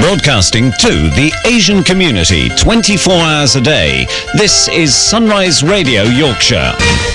Broadcasting to the Asian community 24 hours a day. This is Sunrise Radio Yorkshire.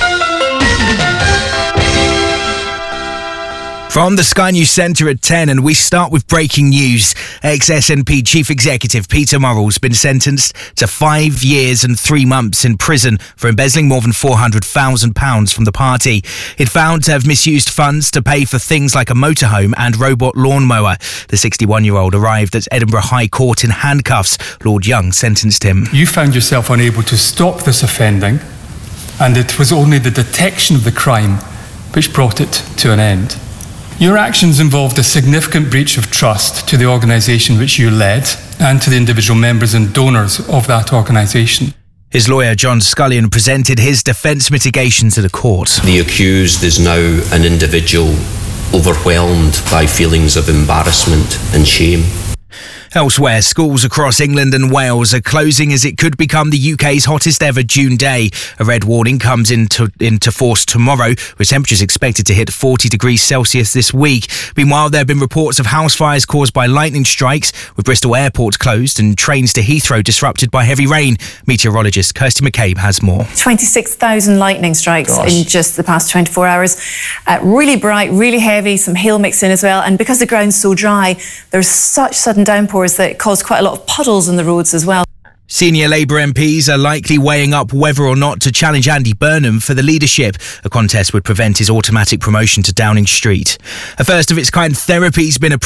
From the Sky News Centre at 10, and we start with breaking news. Ex-SNP Chief Executive Peter Murrell has been sentenced to 5 years and 3 months in prison for embezzling more than £400,000 from the party. It found to have misused funds to pay for things like a motorhome and robot lawnmower. The 61-year-old arrived at Edinburgh High Court in handcuffs. Lord Young sentenced him. You found yourself unable to stop this offending, and it was only the detection of the crime which brought it to an end. Your actions involved a significant breach of trust to the organisation which you led and to the individual members and donors of that organisation. His lawyer, John Scullion, presented his defence mitigation to the court. The accused is now an individual overwhelmed by feelings of embarrassment and shame. Elsewhere, schools across England and Wales are closing as it could become the UK's hottest ever June day. A red warning comes into force tomorrow, with temperatures expected to hit 40 degrees Celsius this week. Meanwhile, there have been reports of house fires caused by lightning strikes, with Bristol Airport closed and trains to Heathrow disrupted by heavy rain. Meteorologist Kirsty McCabe has more. 26,000 lightning strikes in just the past 24 hours. Really bright, really heavy, some hail mixed in as well. And because the ground's so dry, there's such sudden downpours that it caused quite a lot of puddles on the roads as well. Senior Labour MPs are likely weighing up whether or not to challenge Andy Burnham for the leadership. A contest would prevent his automatic promotion to Downing Street. A first-of-its-kind therapy has been